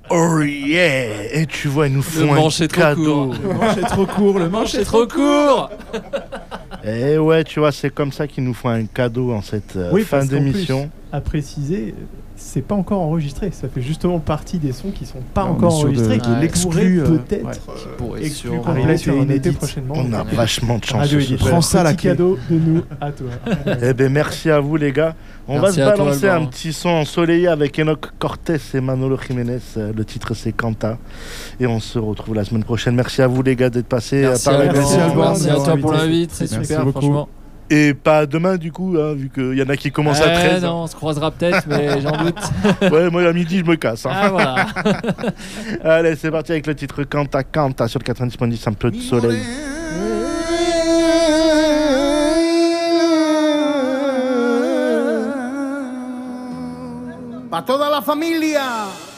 Oh yeah. Et tu vois, ils nous font un cadeau. Le manche est trop court, le manche est trop court. Et ouais, tu vois, c'est comme ça qu'ils nous font un cadeau en cette fin d'émission. À préciser, c'est pas encore enregistré. Ça fait justement partie des sons qui sont pas encore enregistrés. De l'exclu, peut-être. Exclu Arriver sur un été prochainement. On a vachement de chance. Prends ça la cadeau de nous à toi. Eh ben merci à vous les gars. On va se balancer un petit son ensoleillé avec Enoch Cortés et Manolo Jiménez. Le titre c'est Canta. Et on se retrouve la semaine prochaine. Merci à vous les gars d'être passés. Merci à toi pour l'invite, c'est super franchement. Et pas demain du coup, hein, vu qu'il y en a qui commencent à 13. Non, on se croisera peut-être, mais j'en doute. Ouais, moi à midi je me casse. Hein. Ah voilà. Allez, c'est parti avec le titre Canta Canta sur le 90.10, un peu de soleil. Pa' toda la familia.